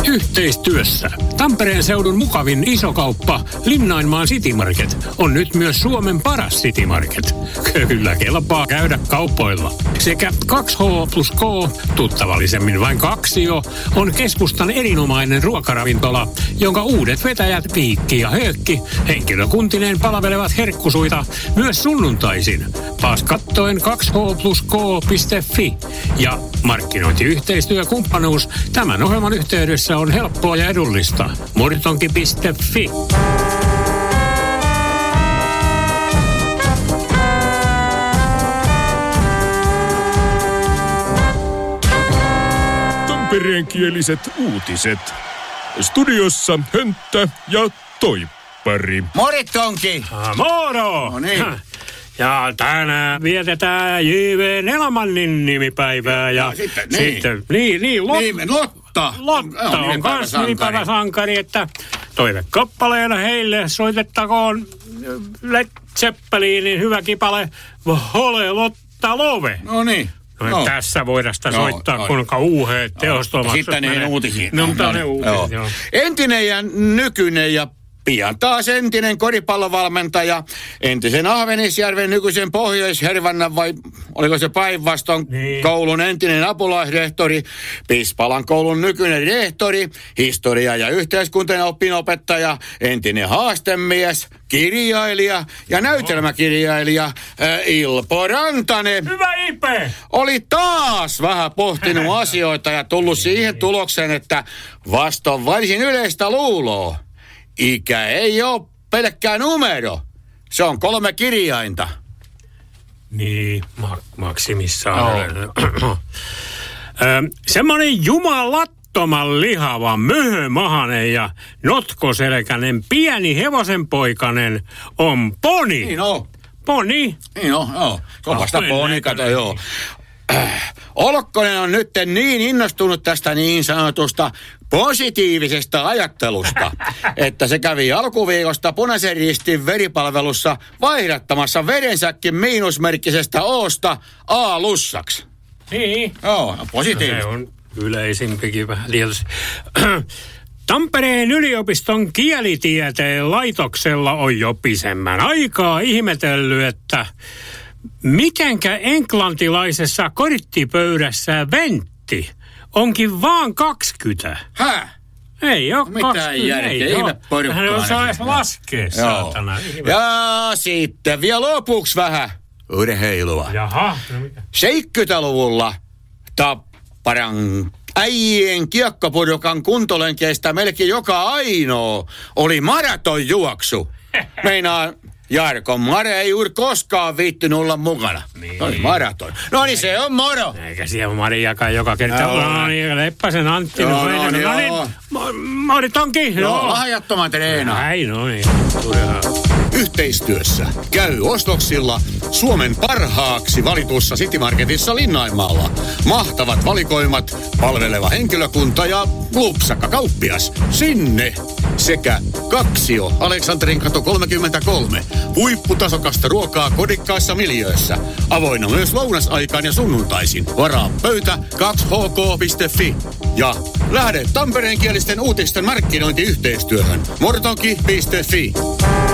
Yhteistyössä Tampereen seudun mukavin isokauppa Linnainmaan City Market on nyt myös Suomen paras City Market. Kyllä kelpaa käydä kaupoilla. Sekä 2H plus K, tuttavallisemmin vain 2Jo, on keskustan erinomainen ruokaravintola, jonka uudet vetäjät Piikki ja Höökki henkilökuntineen palvelevat herkkusuita myös sunnuntaisin. Taas kattoen 2hplusk.fi ja markkinointiyhteistyökumppanuus tämän ohjelman yhteydessä on helppoa ja edullista. Murtonki.fi. Tampereenkieliset uutiset. Studiossa Hönttä ja Toippari. Moritonki! Moro! No niin. Ja tänään vietetään J.V. Nelamannin nimipäivää. Ja sitten Lotta. Lotta on kans nimipäiväsankari, että toivekappaleena heille soitettakoon Led Zeppelinin hyvä kipale Hole Lotta Love. No niin. No. Tässä voidaan sitä soittaa, kun kauheat teostomaksut. Sitten ne uutisiin. Joo. Entinen ja nykyinen ja pian taas entinen koripallovalmentaja, entisen Ahvenisjärven nykyisen Pohjois-Hervannan vai oliko se päinvastoin koulun entinen apulaisrehtori, Pispalan koulun nykyinen rehtori, historia- ja yhteiskunnan opinopettaja, entinen haastemies, kirjailija ja näytelmäkirjailija Ilpo Rantanen. Hyvä Ipe! Oli taas vähän pohtinut asioita ja tullut siihen tulokseen, että vastoin varsin yleistä luuloa. Ikä ei ole pelkkää numero. Se on 3 kirjainta. Niin, maksimissaan. Semmoinen jumalattoman lihava, möhömahanen ja notkoselkäinen pieni hevosenpoikainen on poni. Niin on. Poni? Niin on, joo. Se on vasta poni, kato, joo. Olkkonen on nyt niin innostunut tästä niin sanotusta positiivisesta ajattelusta, että se kävi alkuviikosta Punaisen Ristin veripalvelussa vaihdattamassa verensäkkin miinusmerkkisestä O:sta A-lussaksi. Niin. Joo, positiivista. Se on yleisimpikin vähän tietysti. Tampereen yliopiston kielitieteen laitoksella on jo pisemmän aikaa ihmetellyt, että mitenkä englantilaisessa korttipöydässä ventti onkin vaan 20. Hä? Ei ole mitään 20. järkeä, ihme porukkaa. Hän osaa edes laskea, saatana. Ja sitten vielä lopuksi vähän urheilua. Jaha, no mikä? 70-luvulla Tapparan äijien kiekkopurukan kuntolenkeistä melkein joka ainoa oli maratonjuoksu. Meinaa Jarkon Mare ei juuri koskaan viittynyt olla mukana. Niin. Oli maraton. No niin, se on moro. Eikä siellä Mariakaan joka kerta. No niin, Leppäsen Antti. Joo, Moritonki. Joo, lahjattoman treenaa. Näin, no niin. Yhteistyössä käy ostoksilla Suomen parhaaksi valitussa City Marketissa Linnainmaalla. Mahtavat valikoimat, palveleva henkilökunta ja lupsakka kauppias. Sinne! Sekä 2Jo Aleksanterin katu 33. Huipputasokasta ruokaa kodikkaissa miljöössä. Avoinna myös lounasaikaan ja sunnuntaisin. Varaa pöytä 2hk.fi. Ja lähde tampereenkielisten uutisten markkinointiyhteistyöhön. Mortonki.fi.